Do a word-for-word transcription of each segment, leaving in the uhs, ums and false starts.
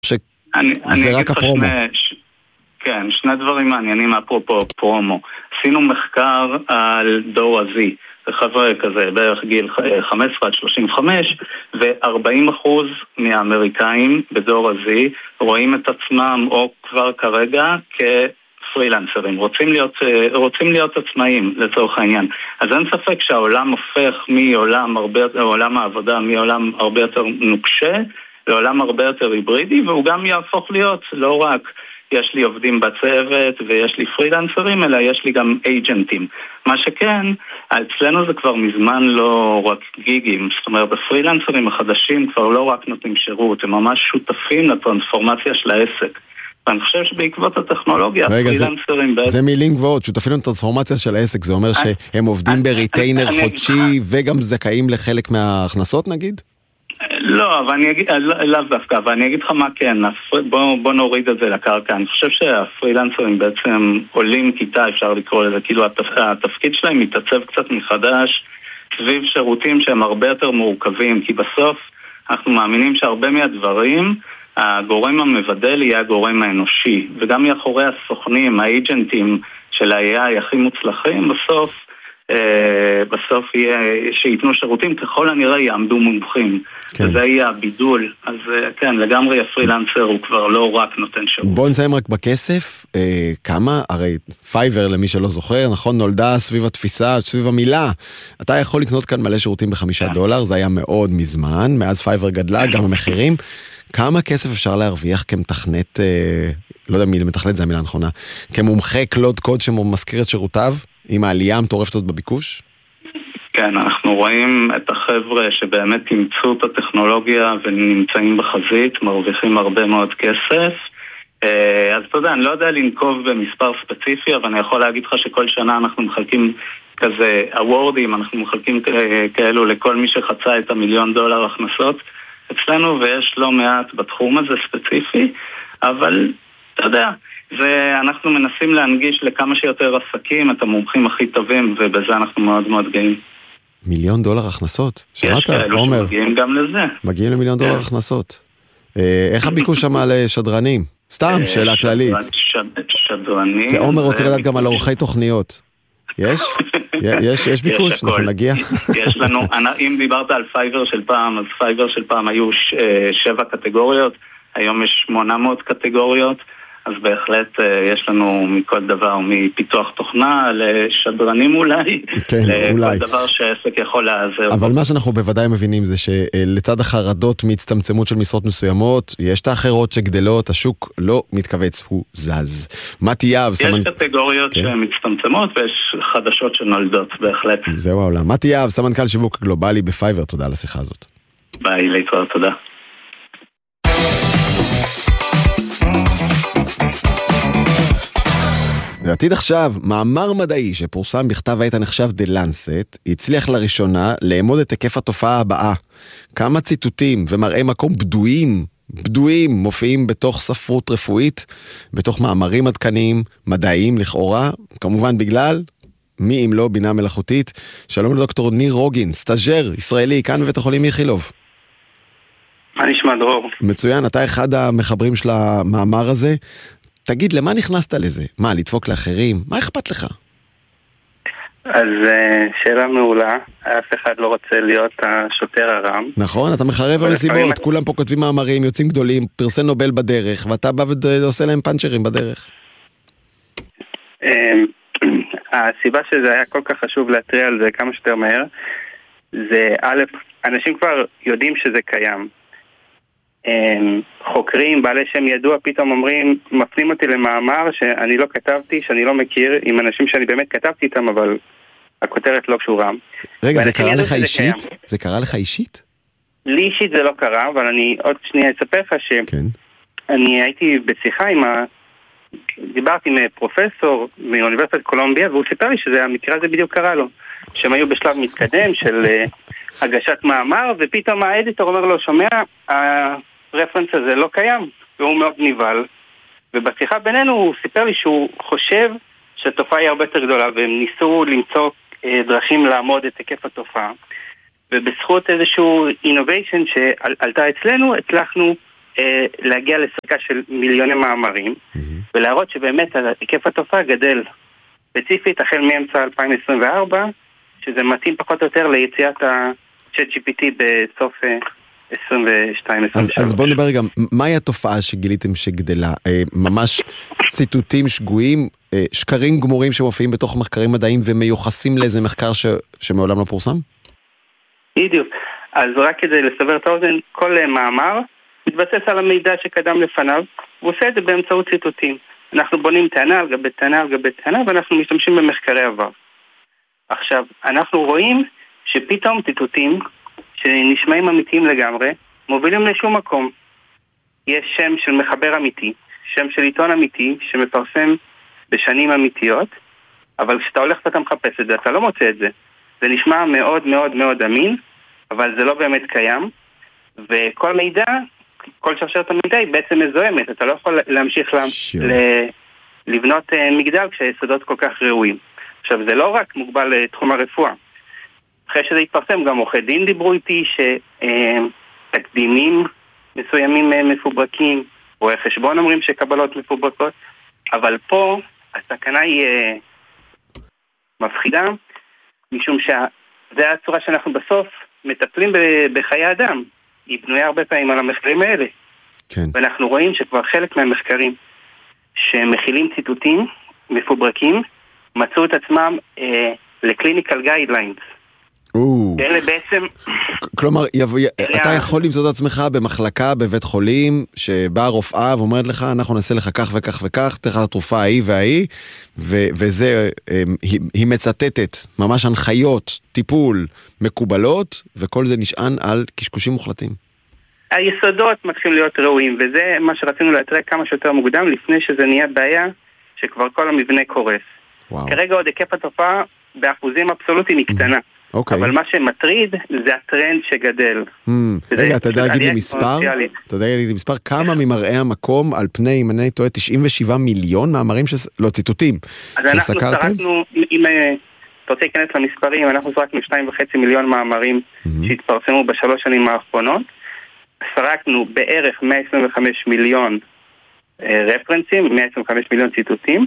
שזה רק הפרומו. ש... כן, שני דברים מעניינים אפרופו פרומו. עשינו מחקר על דור ה-Z, זה חבר'ה כזה בערך גיל חמש עשרה עד שלושים וחמש, ו-ארבעים אחוז מהאמריקאים בדור ה-Z רואים את עצמם או כבר כרגע כפרילנסרים, רוצים להיות, רוצים להיות עצמאים לצורך העניין. אז אין ספק שהעולם הופך מעולם, הרבה, עולם העבודה מעולם הרבה יותר נוקשה לעולם הרבה יותר היברידי, והוא גם יהפוך להיות לא רק יש לי עובדים בצוות ויש לי פרילנסרים, אלא יש לי גם אייג'נטים. מה שכן, אצלנו זה כבר מזמן לא רק גיגים, זאת אומרת, הפרילנסרים החדשים כבר לא רק נותנים שירות, הם ממש שותפים לטרנספורמציה של העסק. ואני חושב שבעקבות הטכנולוגיה, הפרילנסרים... זה, זה מילים גבוהות, שותפים לטרנספורמציה של העסק, זה אומר שהם עובדים בריטיינר חודשי וגם זכאים לחלק מההכנסות נגיד? לא, אבל אני אגיד, לא דווקא, אבל אני אגיד לך מה כן, בוא, בוא נוריד את זה לקרקע. אני חושב שהפרילנסרים בעצם עולים כיתה, אפשר לקרוא לזה, כאילו התפ... התפקיד שלהם מתעצב קצת מחדש סביב שירותים שהם הרבה יותר מורכבים, כי בסוף אנחנו מאמינים שהרבה מהדברים, הגורם המבדל יהיה הגורם האנושי, וגם מאחורי הסוכנים, האייג'נטים של ה-איי איי הכי מוצלחים, בסוף בסוף יהיה שיתנו שירותים, ככל הנראה יעמדו מומחים, כן. וזה יהיה הבידול. אז כן, לגמרי הפרילנסר הוא כבר לא רק נותן שירות. בוא נסיים רק בכסף, אה, כמה, הרי פייבר למי שלא זוכר, נכון, נולדה סביב התפיסה, סביב המילה, אתה יכול לקנות כאן מלא שירותים בחמישה כן. דולר, זה היה מאוד מזמן, מאז פייבר גדלה, גם המחירים, כמה כסף אפשר להרוויח כמתכנת, אה, לא יודע מי מתכנת, זה המילה הנכונה, כמומחה קלוד קוד שמזכיר את שירותיו, עם העלייה המטורפת הזאת בביקוש? כן, אנחנו רואים את החבר'ה שבאמת תמצאו את הטכנולוגיה ונמצאים בחזית, מרוויחים הרבה מאוד כסף. אז אתה יודע, אני לא יודע לנקוב במספר ספציפי, אבל אני יכול להגיד לך שכל שנה אנחנו מחלקים כזה אוורדים, אנחנו מחלקים כאלו לכל מי שחצה את המיליון דולר הכנסות אצלנו, ויש לא מעט בתחום הזה ספציפי, אבל אתה יודע, ואנחנו מנסים להנגיש לכמה שיותר עסקים את המומחים הכי טובים, ובזה אנחנו מאוד מאוד גאים. מיליון דולר הכנסות? שמעת, עומר? מגיעים גם לזה. מגיעים למיליון דולר הכנסות. איך הביקוש שם לשדרנים? סתם, שאלה כללית. שדרנים... עומר רוצה לדעת גם על אורחי תוכניות. יש? יש ביקוש? אנחנו נגיע. יש לנו, אם דיברת על פייבר של פעם, אז פייבר של פעם היו שבע קטגוריות, היום יש שמונה מאות קטגוריות, אז בהחלט יש לנו מכל דבר, מפיתוח תוכנה לשדרנים אולי, כן, אולי. לכל דבר שעסק יכול לעזר. אבל מה שאנחנו בוודאי מבינים זה שלצד החרדות מהצטמצמות של משרות מסוימות, יש את האחרות שגדלות, השוק לא מתכווץ, הוא זז. מתי יאב, יש סמנ... קטגוריות כן. שמצטמצמות ויש חדשות שנולדות, בהחלט. זהו העולם. מתי יאב, סמנכ"ל שיווק גלובלי בפייבר, תודה על השיחה הזאת. ביי, להתראות, תודה. ועתיד עכשיו, מאמר מדעי שפורסם בכתב העת הנחשב The Lancet, הצליח לראשונה לאמוד את היקף התופעה הבאה. כמה ציטוטים ומראה מקום בדויים, בדויים, מופיעים בתוך ספרות רפואית, בתוך מאמרים עדכניים, מדעיים לכאורה, כמובן בגלל, מי אם לא בינה מלאכותית. שלום לדוקטור ניר רוגין, סטאז'ר ישראלי, כאן בבית החולים איכילוב. מה נשמע דרור? מצוין, אתה אחד המחברים של המאמר הזה. תגיד, למה נכנסת לזה? מה, לדפוק לאחרים? מה אכפת לך? אז שאלה מעולה, אף אחד לא רוצה להיות השוטר הרם. נכון, אתה מחרב המסיבות, כולם פה כותבים מאמרים, יוצאים גדולים, פרסי נובל בדרך, ואתה בא ועושה להם פאנצ'רים בדרך. הסיבה שזה היה כל כך חשוב להטריע על זה כמה שיותר מהר, זה א', אנשים כבר יודעים שזה קיים. חוקרים, בעלי שם ידוע, פתאום אומרים, מפנים אותי למאמר שאני לא כתבתי, שאני לא מכיר, עם אנשים שאני באמת כתבתי איתם, אבל הכותרת לא קשורה. רגע, זה קרה לך אישית? זה קרה לך אישית? לי אישית זה לא קרה, אבל אני עוד שנייה אספר לך שאני הייתי בשיחה עם ה... דיברתי עם פרופסור מאוניברסיטת קולומביה, והוא סיפר לי שהמקרה הזה בדיוק קרה לו. שהם היו בשלב מתקדם של הגשת מאמר, ופתאום האדיטור אומר לו, שומע, הרפרנס הזה לא קיים, והוא מאוד ניבל. ובשיחה בינינו הוא סיפר לי שהוא חושב שהתופעה היא הרבה יותר גדולה, והם ניסו למצוא דרכים לעמוד את היקף התופעה. ובזכות איזשהו innovation שעלתה אצלנו, הצלחנו אה, להגיע לסריקה של מיליוני מאמרים, mm-hmm. ולהראות שבאמת היקף התופעה גדל. ספציפית, החל מאמצע אלפיים עשרים וארבע, שזה מתאים פחות או יותר ליציאת ה-צ'אט ג'י פי טי בסוף עשרים ושתיים עשרים ושלוש. אז, אז בואו נדבר רגע, מהי התופעה שגיליתם שגדלה? אה, ממש ציטוטים שגויים, אה, שקרים גמורים שמופיעים בתוך מחקרים מדעיים ומיוחסים לאיזה מחקר ש, שמעולם לא פורסם? בדיוק. אז רק כדי לסבר את האוזן, כל מאמר מתבסס על המידע שקדם לפניו, והוא עושה את זה באמצעות ציטוטים. אנחנו בונים טענה על גבי טענה על גבי טענה, ואנחנו משתמשים במחקרי עבר. עכשיו, אנחנו רואים שפתאום ציטוטים שנשמעים אמיתיים לגמרי, מובילים לשום מקום. יש שם של מחבר אמיתי, שם של עיתון אמיתי, שמפרסם בשנים אמיתיות, אבל כשאתה הולך ואתה מחפש את זה, אתה לא מוצא את זה. זה נשמע מאוד מאוד מאוד אמין, אבל זה לא באמת קיים, וכל מידע, כל שרשרת המידע היא בעצם מזוהמת, אתה לא יכול להמשיך לה, ל- לבנות מגדל כשהיסודות כל כך ראויים. עכשיו, זה לא רק מוגבל לתחום הרפואה. אחרי שזה התפרסם, גם עורכי דין דיברו איתי שתקדימים מסוימים מפוברקים, רואי חשבון אומרים שקבלות מפוברקות, אבל פה הסכנה היא מפחידה, משום שזה הצורה שאנחנו בסוף מטפלים בחיי אדם. היא בנויה הרבה פעמים על המחקרים האלה. כן. ואנחנו רואים שכבר חלק מהמחקרים שמכילים ציטוטים מפוברקים, מצאו את עצמם אה, לקליניקל גיידליינס. אלה בעצם... כלומר, אתה יכול למצוא את עצמך במחלקה בבית חולים, שבאה רופאה ואומרת לך, אנחנו נעשה לך כך וכך וכך, תלך לתרופה ההיא וההיא, וזה, היא מצטטת ממש הנחיות, טיפול, מקובלות, וכל זה נשען על קשקושים מוחלטים. היסודות מתחילים להיות ראויים, וזה מה שרצינו להתראה כמה שיותר מוקדם, לפני שזה נהיה בעיה, שכבר כל המבנה קורס. כרגע עוד היקף התופעה באחוזים אבסולוטיים היא קטנה. Okay. אבל מה שמטריד זה הטרנד שגדל. Mm, רגע, אתה יודע להגיד לי מספר? אתה יודע להגיד לי מספר? כמה ממראה המקום על פני, אם אני טועה, תשעים ושבעה מיליון מאמרים, ש... לא, ציטוטים, אז אנחנו סרקנו, אם אתה רוצה להיכנס למספרים, אנחנו סרקנו שתיים וחצי מיליון מאמרים mm-hmm. שהתפרסמו בשלוש שנים האחרונות, סרקנו בערך מאה עשרים וחמישה מיליון רפרנסים, מאה עשרים וחמישה מיליון ציטוטים,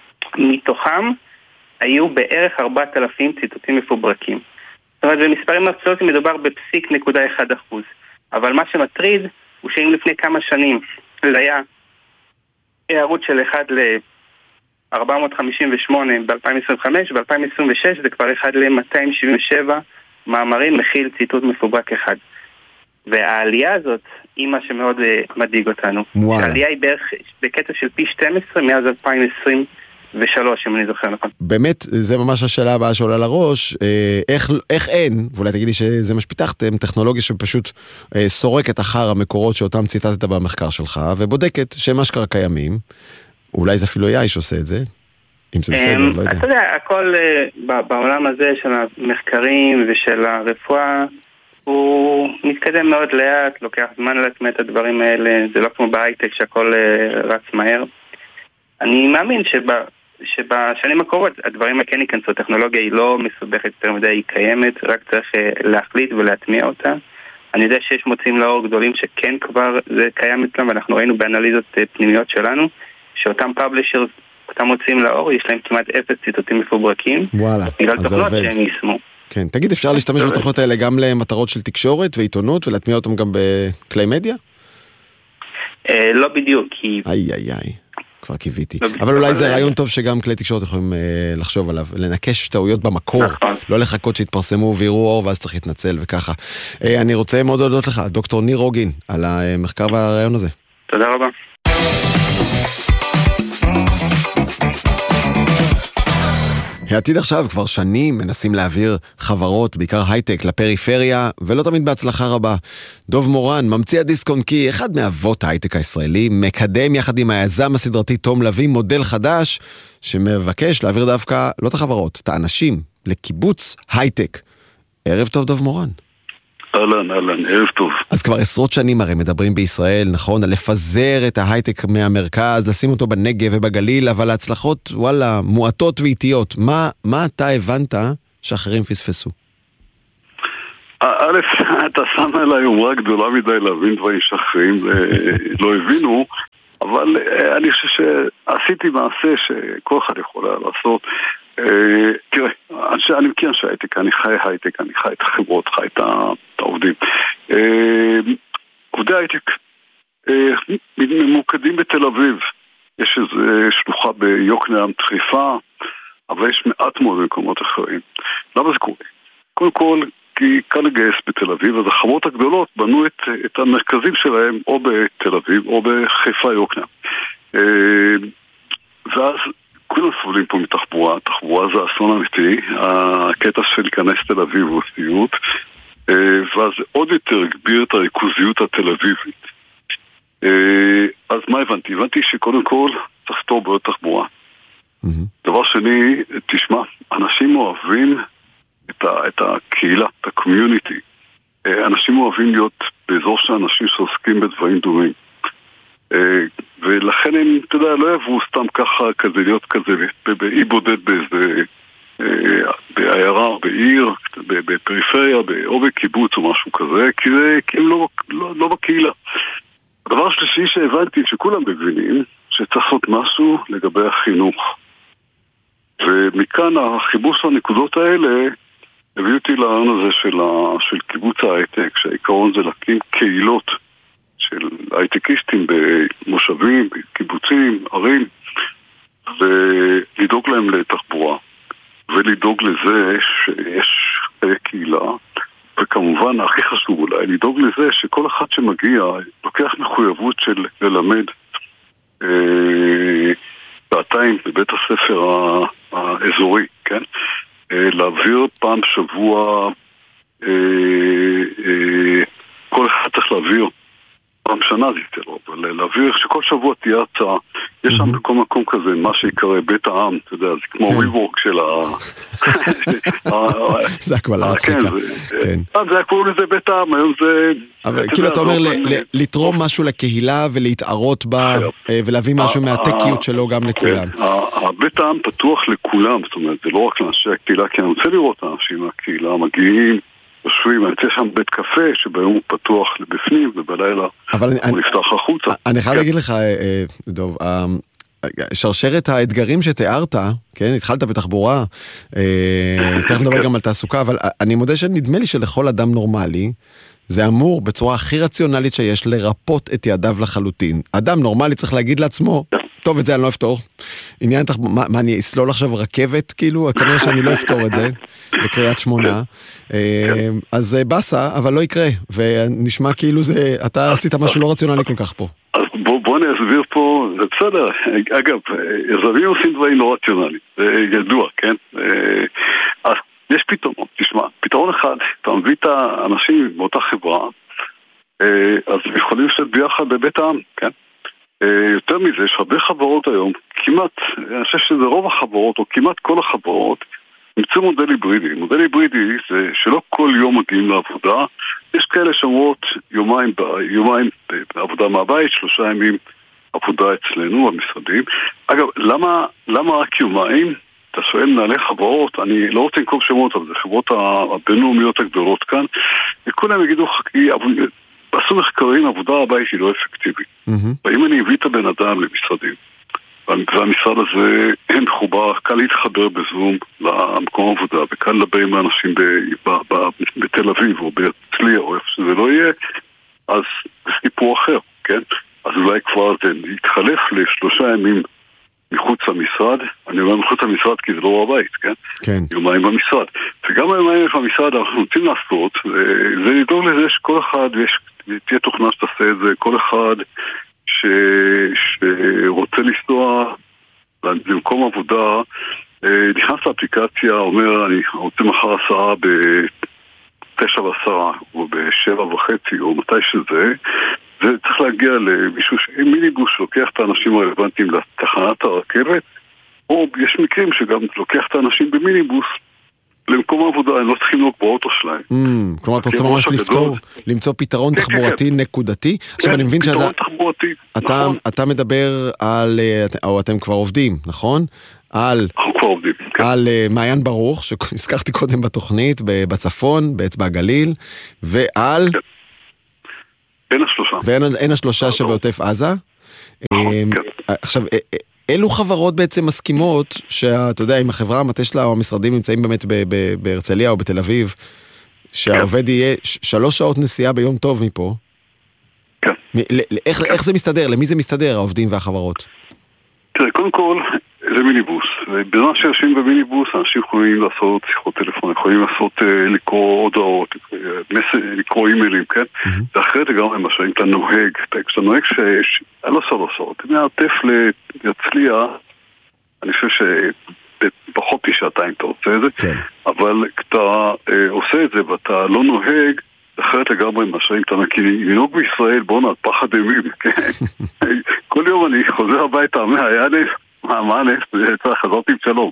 מתוכם היו בערך ארבעת אלפים ציטוטים מפוברקים. זאת אומרת, במספרים אבסולוטיים מדובר בפסיק נקודה אחד אחוז. אבל מה שמטריד הוא שאם לפני כמה שנים זה היה הערות של אחד ל-ארבע מאות חמישים ושמונה ב-אלפיים עשרים וחמש, ב-אלפיים עשרים ושש זה כבר אחד ל-מאתיים שבעים ושבע מאמרים מכיל ציטוט מפוברק אחד. והעלייה הזאת היא מה שמאוד מדאיג אותנו. העלייה היא בערך בקטע של פי שתים עשרה מאז אלפיים עשרים ושלוש, אם אני זוכר נכון. באמת, זה ממש השאלה הבאה שעולה לראש, איך, איך אין, ואולי תגיד לי שזה מה שפיתחתם, טכנולוגיה שפשוט אה, סורקת אחר המקורות שאותם ציטטת במחקר שלך, ובודקת שהם אשכרה קיימים, אולי זה אפילו איי שעושה את זה, אם זה בסדר, לא יודע. אתה יודע, הכל אה, בעולם הזה של המחקרים ושל הרפואה, הוא מתקדם מאוד לאט, לוקח זמן להטמיע את הדברים האלה, זה לא כמו בהייטק שהכל אה, רץ מהר. אני מאמין שב... שבשנים הקרובות הדברים כן ייכנסו, הטכנולוגיה היא לא מסובכת יותר מדי, היא קיימת, רק צריך להחליט ולהטמיע אותה. אני יודע שיש מוצאים לאור גדולים שכן כבר זה קיים אצלם, ואנחנו ראינו באנליזות פנימיות שלנו, שאותם פאבלישרס, אותם מוצאים לאור, יש להם כמעט אפס ציטוטים מפוברקים, וואלה, בגלל תוכנות שהם יישמו. כן, תגיד, אפשר להשתמש בתוכנות האלה גם למטרות של תקשורת ועיתונות, ולהטמיע אותם גם בכלי מדיה? לא בדיוק, כי... איי איי איי. כבר קיוויתי. אבל אולי זה רעיון טוב שגם כלי תקשורת יכולים לחשוב עליו, לנקש טעויות במקור, לא לחכות שהתפרסמו ויראו אור ואז צריך להתנצל וככה. אני רוצה מאוד להודות לך, דוקטור ניר רוגין, על המחקר והרעיון הזה. תודה רבה. העתיד עכשיו כבר שנים מנסים להעביר חברות, בעיקר הייטק, לפריפריה, ולא תמיד בהצלחה רבה. דוב מורן, ממציא הדיסק און קי, אחד מאבות ההייטק הישראלי, מקדם יחד עם היזם הסדרתי תום לוי מודל חדש, שמבקש להעביר דווקא, לא את החברות, את האנשים, לקיבוץ הייטק. ערב טוב דוב מורן. אהלן, אהלן, ערב טוב. אז כבר עשרות שנים הרי מדברים בישראל, נכון, על לפזר את ההייטק מהמרכז, לשים אותו בנגב ובגליל, אבל ההצלחות, וואלה, מועטות ואיטיות. מה, מה אתה הבנת שאחרים פספסו? א', אתה שם עליי אומרה גדולה מדי להבין דברים שאחרים לא הבינו, אבל אני חושב שעשיתי מעשה שכל אחד יכול היה לעשות. תראה, אני מכיר אנשי הייטק, אני חי הייטק, אני חי את החברות, חי את העובדים. עובדי הייטק ממוקדים בתל אביב, יש איזו שלוחה ביוקנעם דחיפה, אבל יש מעט מאוד במקומות אחרים. למה זה קורה? קודם כל, כי קל לגייס בתל אביב, אז החברות הגדולות בנו את, את המרכזים שלהם או בתל אביב או בחיפה יוקנעם. ואז כולם סובלים פה מתחבורה, תחבורה זה אסון אמיתי, הקטע של להיכנס תל אביב הוא סיוט, ואז עוד יותר הגביר את הריכוזיות התל אביבית. אז מה הבנתי? הבנתי שקודם כל צריך לפתור בעיות תחבורה. דבר שני, תשמע, אנשים אוהבים את, ה, את הקהילה, את הקומיוניטי. אנשים אוהבים להיות באזור של אנשים שעוסקים בדברים דומים. ולכן הם, אתה יודע, לא יעברו סתם ככה כזה, להיות כזה באי בודד באיזה, בעיירה או בעיר, בפריפריה, או בקיבוץ או משהו כזה, כי, זה, כי הם לא, לא, לא בקהילה. הדבר השלישי שהבנתי, שכולם מבינים, שצריך לעשות משהו לגבי החינוך. ומכאן החיבור של הנקודות האלה הביא אותי לעניין הזה של, ה, של קיבוץ ההייטק, שהעיקרון זה להקים קהילות של הייטקיסטים במושבים, בקיבוצים, ערים, ולדאוג להם לתחבורה, ולדאוג לזה שיש קהילה, וכמובן, הכי חשוב אולי, לדאוג לזה שכל אחד שמגיע לוקח מחויבות של ללמד שעתיים בבית הספר האזורי, כן? להעביר פעם בשבוע, כל אחד צריך להעביר פעם שנה זה יותר, אבל להעביר שכל שבוע תהיה הצעה. יש שם בכל מקום כזה, מה שיקרא בית העם, אתה יודע, זה כמו וויוורק של ה... זה הקבלה מצחיקה. זה היה קוראים לזה בית העם, היום זה... אבל כאילו אתה אומר לתרום משהו לקהילה ולהתערות בה ולהביא משהו מהטקיות שלו גם לכולם. הבית העם פתוח לכולם, זאת אומרת, זה לא רק לאנשי הקהילה, כי אני רוצה לראות אנשים מהקהילה מגיעים, יושבים, אני צריך שם בית קפה שביום הוא פתוח לבפנים ובלילה הוא נפתח החוצה. אני חייב להגיד לך, דוב, שרשרת האתגרים שתיארת, כן, התחלת בתחבורה, תכף נדבר גם על תעסוקה, אבל אני מודה שנדמה לי שלכל אדם נורמלי, זה אמור בצורה הכי רציונלית שיש לרפות את ידיו לחלוטין. אדם נורמלי צריך להגיד לעצמו, טוב, את זה אני לא אפתור. עניין, מה, מה אני אסלול עכשיו רכבת, כאילו? כנראה שאני לא אפתור את זה, בקריית שמונה. אז בסה, אבל לא יקרה. ונשמע כאילו זה, אתה עשית משהו לא רציונלי כל כך פה. אז בוא, בוא נעזביר פה, זה בסדר. אגב, יזמים עושים דברים לא רציונליים. זה ידוע, כן? אז יש פתרון, תשמע, פתרון אחד, אתה מביא את האנשים באותה חברה, אז הם יכולים לשבת ביחד בבית העם, כן? יותר מזה, יש הרבה חברות היום, כמעט, אני חושב שזה רוב החברות, או כמעט כל החברות, נמצא מודל היברידי. מודל היברידי זה שלא כל יום מגיעים לעבודה, יש כאלה שאומרות יומיים, יומיים בעבודה מהבית, שלושה ימים עבודה אצלנו, במשרדים. אגב, למה, למה רק יומיים? אתה שואל מנהלי חברות, אני לא רוצה לנקוב שמות, אבל זה חברות הבינלאומיות הגדולות כאן, וכולם יגידו, עשו מחקרים, עבודה הבית היא לא אפקטיבית. ואם אני הביא את הבן אדם למשרדים, והמשרד הזה אין מחובר, קל להתחבר בזום למקום עבודה, וקל לדבר עם האנשים בתל אביב או בהרצליה או איפה שזה לא יהיה, אז זה סיפור אחר, כן? אז אולי כבר זה יתחלף לשלושה ימים מחוץ למשרד, אני אומר מחוץ למשרד כי זה לא הבית, כן? כן. יומיים במשרד. וגם היומיים במשרד אנחנו רוצים לעשות, זה לדאוג לזה שכל אחד, ויש, תהיה תוכנה שתעשה את זה, כל אחד ש... שרוצה לנסוע למקום עבודה, נכנס לאפליקציה, אומר, אני רוצה מחר הסעה בתשע ועשרה, או בשבע וחצי, או מתי שזה, וצריך להגיע למישהו, מיניבוס שלוקח את האנשים הרלוונטיים לתחנת הרכבת, או יש מקרים שגם לוקח את האנשים במיניבוס למקום העבודה, הם לא צריכים לוק באוטו שלהם. כלומר, אתה רוצה ממש לפתור, למצוא פתרון תחבורתי נקודתי? עכשיו אני מבין פתרון תחבורתי, נכון. אתה מדבר על, או אתם כבר עובדים, נכון? על, עובדים, כן. על uh, מעיין ברוך, שהזכרתי קודם בתוכנית, בצפון, באצבע הגליל, ועל... כן. אין השלושה. ואין השלושה שבעוטף עזה. כן. עכשיו, אילו חברות בעצם מסכימות, שאתה יודע, אם החברה, המטה שלה או המשרדים נמצאים באמת בהרצליה או בתל אביב, שהעובד יהיה שלוש שעות נסיעה ביום טוב מפה, כן. איך, איך זה מסתדר? למי זה מסתדר, העובדים והחברות? תראה, קודם כל, זה מיניבוס. בזמן שיושבים במיניבוס, אנשים יכולים לעשות שיחות טלפון, יכולים לעשות, לקרוא הודעות, לקרוא אימיילים, כן? זה אחרת גם למשל, אם אתה נוהג, כשאתה נוהג שיש, לא שלוש שעות, אתה מעטף להצליח, אני חושב שבפחות משעתיים אתה רוצה את זה, אבל כשאתה עושה את זה ואתה לא נוהג, אחרת לגמרי משאים, אתה נקי, לנהוג בישראל, בוא נה, פחד אימים, כל יום אני חוזר הביתה, מה היה נס, מה נס, חזרתי עם שלום,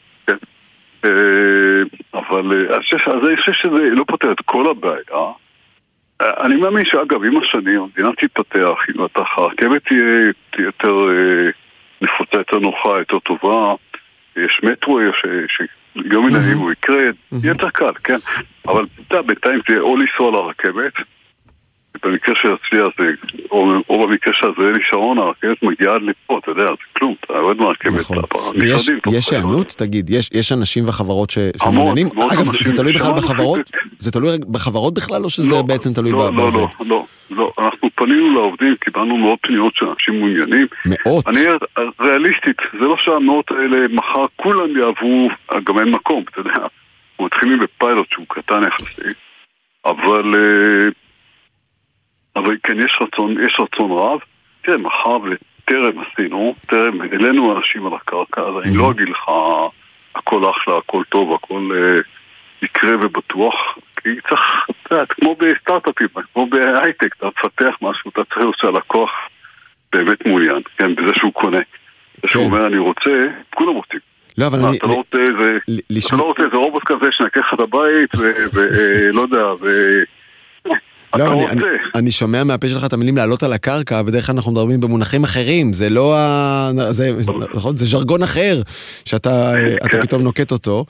אבל אני חושב שזה לא פותר את כל הבעיה, אני מאמין שאגב, עם השנים, המדינה תתפתח, אם הרכבת תהיה יותר נפוצה, יותר נוחה, יותר טובה, יש מטרו, ש... יום מן הימים הוא יקרה, יהיה יותר קל, כן? אבל בינתיים זה או לנסוע לרכבת, במקרה שהצליח זה, או במקרה שזה אלי שרון, הרכבת מגיעה עד לפה, אתה יודע, זה כלום, אתה עובד מהרכבת. יש הענות, תגיד, יש אנשים וחברות שמעוניינים? אגב, זה תלוי בכלל בחברות? זה תלוי בחברות בכלל, או שזה בעצם תלוי בעובד? לא, לא, לא, לא, אנחנו פנינו לעובדים, קיבלנו מאות פניות של אנשים מעוניינים. מאות? אני ריאליסטית, זה לא שהמאות האלה מחר כולם יעברו, גם אין מקום, אתה יודע, אנחנו מתחילים בפיילוט שהוא קטן יחסי, אבל... אבל כן, יש רצון, יש רצון רב. תראה, מחר וטרם עשינו, טרם, אלינו אנשים על הקרקע, אז אני לא אגיד לך, הכל אחלה, הכל טוב, הכל אה, יקרה ובטוח, כי צריך, אתה יודע, כמו בסטארט-אפים, כמו בהייטק, אתה תפתח משהו, אתה צריך שהלקוח באמת מעוניין, כן, בזה שהוא קונה. זה שהוא אומר, אני רוצה, כולם רוצים. לא, אבל אני... אתה לא רוצה איזה, אתה לא רוצה איזה רובוט כזה שנקח לך את הבית, ולא יודע, ו... לא, אני, אני, אני שומע מהפה שלך את המילים לעלות על הקרקע, בדרך כלל אנחנו מדברים במונחים אחרים, זה לא ה... זה, נכון? זה ז'רגון אחר, שאתה אתה פתאום נוקט אותו.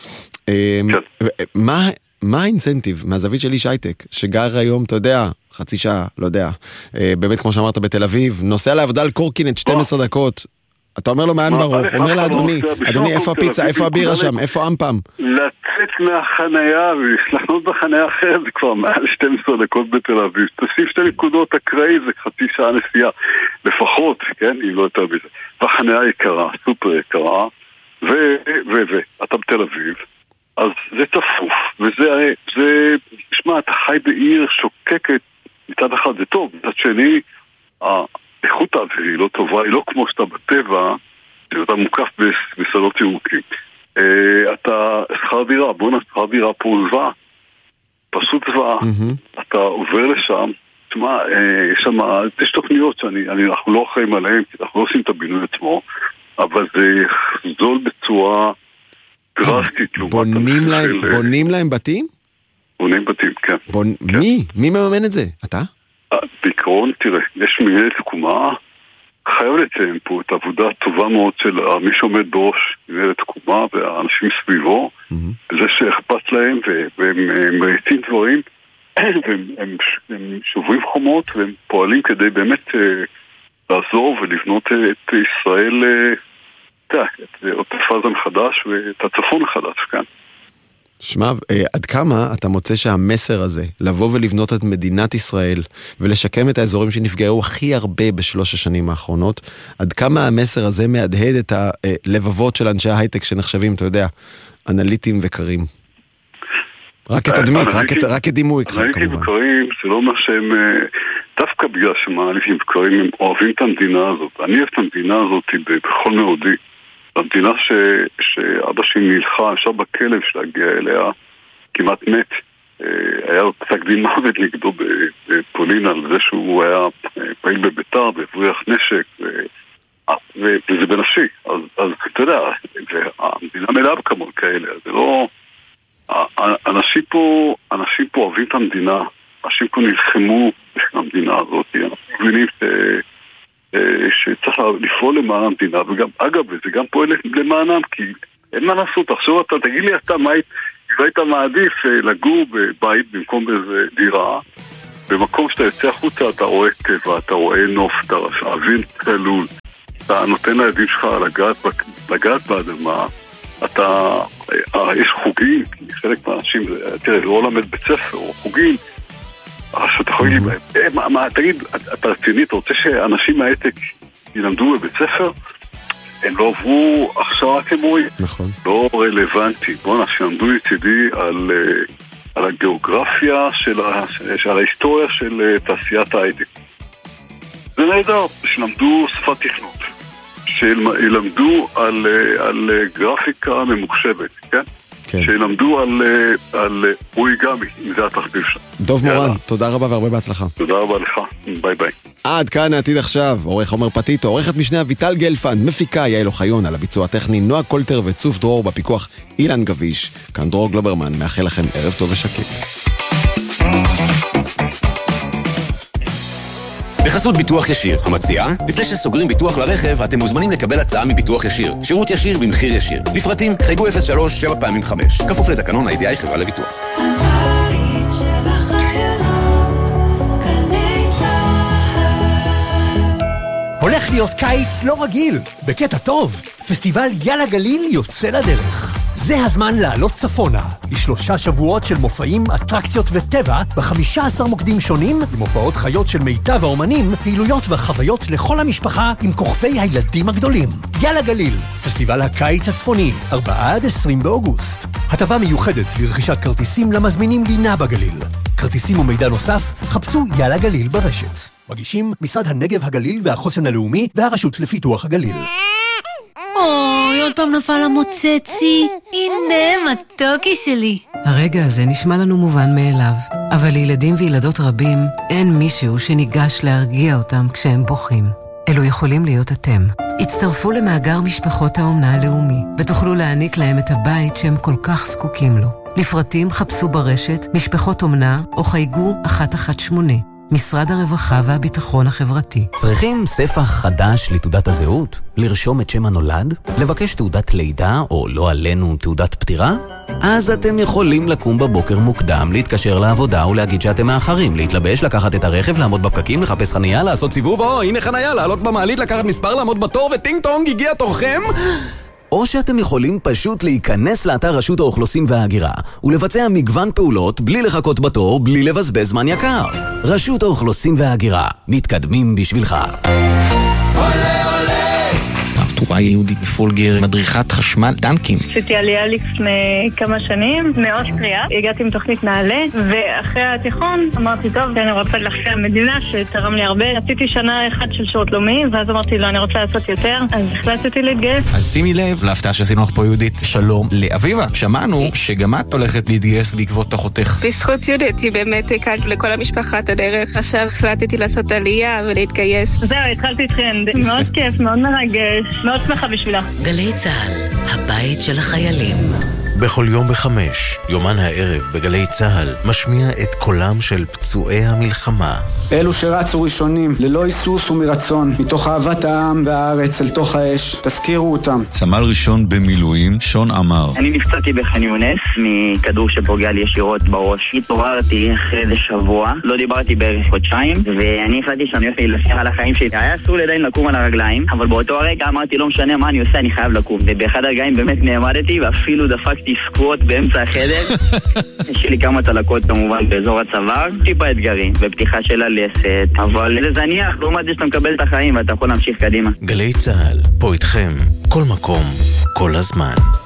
מה, מה האינסנטיב מהזווית של איש הייטק, שגר היום, אתה יודע, חצי שעה, לא יודע, באמת כמו שאמרת בתל אביב, נוסע לעבודה על קורקינט שתים עשרה דקות, אתה אומר לו מעיין ברוך, אומר לה אדוני, אדוני איפה הפיצה, איפה הבירה שם, איפה אמפם? לצאת מהחנייה ולחנות בחנייה אחרת זה כבר מעל שתים עשרה דקות בתל אביב, תוסיף שתי נקודות אקראי זה חצי שעה נסיעה לפחות, כן, אם לא יותר בזה, והחנייה יקרה, סופר יקרה, ואתה בתל אביב, אז זה צפוף, וזה, תשמע, אתה חי בעיר שוקקת, מצד אחד זה טוב, מצד שני, איכות האוויר היא לא טובה, היא לא כמו שאתה בטבע, שאתה מוקף בסלות ירוקים. אתה שכר דירה, בוא נעשה שכר דירה פה זוועה, פשוט זוועה, אתה עובר לשם, תשמע, יש שם, יש תוכניות שאנחנו לא אחראים עליהן, כי אנחנו לא עושים את הבינוי עצמו, אבל זה זול בצורה דרסטית. בונים להם בתים? בונים בתים, כן. מי? מי מממן את זה? אתה? בעיקרון, תראה, יש מנהלת תקומה, חייב לציין פה את העבודה הטובה מאוד של מי שעומד בראש מנהלת תקומה והאנשים סביבו, וזה שאכפת להם והם מריצים דברים, והם שוברים חומות והם פועלים כדי באמת לעזור ולבנות את ישראל, את עוטף עזה מחדש ואת הצפון מחדש כאן. שמע, עד כמה אתה מוצא שהמסר הזה, לבוא ולבנות את מדינת ישראל, ולשקם את האזורים שנפגעו הכי הרבה בשלוש השנים האחרונות, עד כמה המסר הזה מהדהד את הלבבות של אנשי ההייטק שנחשבים, אתה יודע, אנליטים וקרים? רק את הדמית, רק את דימוי, כמובן. אנליטים וקרים, זה לא מה שהם, דווקא בגלל שהם אנליטים וקרים, הם אוהבים את המדינה הזאת. אני אוהב את המדינה הזאת בכל מאודי. המדינה ש... שאבא שלי נלחם, אפשר בכלב שלהגיע אליה, כמעט מת. היה פסק דין מוות נגדו בפולין על זה שהוא היה פעיל בביתר והבריח נשק, ו... ו... וזה בנפשי. אז, אז אתה יודע, המדינה מלאה בכמות כאלה, זה לא... אנשים פה, אנשים פה אוהבים את המדינה, אנשים פה נלחמו בשביל המדינה הזאת, אנחנו מבינים ש... צריך לפעול למען המדינה, וגם, אגב, זה גם פועל למענם, כי אין מה לעשות, תחשוב אתה, תגיד לי אתה, מה היית מעדיף לגור בבית במקום באיזה דירה, במקום שאתה יוצא החוצה, אתה רואה טבע, אתה רואה נוף, אתה אוויר כלול, אתה נותן לילדים שלך לגעת, לגעת באדמה, אתה, יש חוגים, חלק מהאנשים, תראה, לא למד בית ספר, או חוגים, אז אתה יכול להגיד, מה, מה, תגיד, אתה רציני, אתה רוצה שאנשים מהעתק ילמדו בבית ספר? הם לא עברו הכשרה כמורים. נכון. לא רלוונטי. בוא נשלמדו לצידי על, על הגיאוגרפיה, של, על ההיסטוריה של תעשיית ההייטק. זה נהדר, שלמדו שפת תכנות. שילמדו על, על גרפיקה ממוחשבת, כן? כן. שילמדו על, על אוריגמי, אם זה התחביב שלנו. דוב מורן, תודה רבה והרבה בהצלחה. תודה רבה לך, ביי ביי. עד כאן העתיד עכשיו, עורך עומר פטיטו, עורכת משנה אביטל גלפנד, מפיקה יעל אוחיון, על הביצוע הטכני נועה קולטר וצוף דרור, בפיקוח אילן גביש. כאן דרור גלוברמן, מאחל לכם ערב טוב ושקט. בחסות ביטוח ישיר, המציעה, לפני שסוגרים ביטוח לרכב, אתם מוזמנים לקבל הצעה מביטוח ישיר. שירות ישיר במחיר ישיר. לפרטים, חייגו אפס שלוש שבע פעמים חמש. כפוף לתקנון ה-איי די איי חברה לביטוח. הבית של החיילות, גלי צהל. הולך להיות קיץ לא רגיל, בקטע טוב. פסטיבל יאללה גליל יוצא לדרך. זה הזמן לעלות צפונה, לשלושה שבועות של מופעים, אטרקציות וטבע, ב-חמישה עשר מוקדים שונים, עם הופעות חיות של מיטב האומנים, פעילויות וחוויות לכל המשפחה, עם כוכבי הילדים הגדולים. יאללה גליל, פסטיבל הקיץ הצפוני, ארבעה עד עשרים באוגוסט. הטבה מיוחדת לרכישת כרטיסים למזמינים לינה בגליל. כרטיסים ומידע נוסף, חפשו יאללה גליל ברשת. מגישים משרד הנגב הגליל והחוסן הלאומי והרשות לפיתוח הגליל. אוי, עוד פעם נפל המוצצי. הנה, מתוקי שלי. הרגע הזה נשמע לנו מובן מאליו, אבל לילדים וילדות רבים אין מישהו שניגש להרגיע אותם כשהם בוכים. אלו יכולים להיות אתם. הצטרפו למאגר משפחות האומנה הלאומי, ותוכלו להעניק להם את הבית שהם כל כך זקוקים לו. לפרטים חפשו ברשת משפחות אומנה או חייגו אחת אחת שמונה. משרד הרווחה והביטחון החברתי. צריכים ספח חדש לתעודת הזהות? לרשום את שם הנולד? לבקש תעודת לידה או לא עלינו תעודת פטירה? אז אתם יכולים לקום בבוקר מוקדם, להתקשר לעבודה ולהגיד שאתם מאחרים, להתלבש, לקחת את הרכב, לעמוד בפקקים, לחפש חנייה, לעשות סיבוב, או הנה חנייה, לעלות במעלית, לקחת מספר, לעמוד בתור וטינג טונג, הגיע תורכם? או שאתם יכולים פשוט להיכנס לאתר רשות האוכלוסין וההגירה ולבצע מגוון פעולות בלי לחכות בתור, בלי לבזבז זמן יקר. רשות האוכלוסין וההגירה, מתקדמים בשבילך. תורה יהודית בפולגר, מדריכת חשמל, דנקים. עשיתי עלייה לפני כמה שנים, מאוסטריה, הגעתי עם תוכנית נעלה, ואחרי התיכון אמרתי, טוב, אני רוצה לחפש המדינה שתרם לי הרבה. עשיתי שנה אחת של שירות לאומי, ואז אמרתי, לא, אני רוצה לעשות יותר, אז החלטתי להתגייס. אז שימי לב, להפתעה שעשינו לך פה יהודית, שלום לאביבה. שמענו שגם את הולכת להתגייס בעקבות אחותך. בזכות יהודית, היא באמת הקלת לכל המשפחה את הדרך. עכשיו החלטתי לעשות עלייה ולהתגייס. זהו, התחלתי טרנד. מאוד כיף, מאוד מרגש. מאוד שמחה בשבילה. גלי צהל, הבית של החיילים. בכל יום בחמש, יומן הערב בגלי צהל, משמיע את קולם של פצועי המלחמה. אלו שרצו ראשונים, ללא היסוס ומרצון, מתוך אהבת העם והארץ אל תוך האש, תזכירו אותם. סמל ראשון במילואים, שון אמר. אני נפצעתי בח'אן יונס, מכדור שפוגע לי ישירות בראש. התעוררתי אחרי איזה שבוע, לא דיברתי בערך חודשיים, ואני החלטתי שאני הולך להילחם על החיים שלי. היה אסור לי עדיין לקום על הרגליים, אבל באותו הרגע אמרתי, לא משנה מה אני עושה, אני חייב לקום. ובאחד הרגעים באמת נעמדתי, ואפילו דפקתי סקווט באמצע החדר. יש לי כמה צלקות כמובן באזור הצוואר, טיפה אתגרים, בפתיחה של הלסת, אבל זה זניח, לעומת זה שאתה מקבל את החיים ואתה יכול להמשיך קדימה. גלי צהל, פה איתכם, כל מקום, כל הזמן.